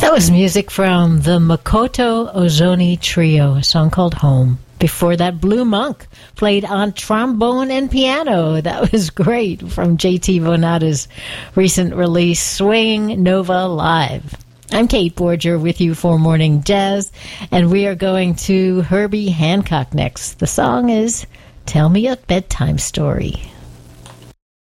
That was music from the Makoto Ozoni Trio, a song called Home. Before that, Blue Monk played on trombone and piano. That was great, from J.T. Vonata's recent release, Swing Nova Live. I'm Kate Borger with you for Morning Jazz, and we are going to Herbie Hancock next. The song is Tell Me a Bedtime Story.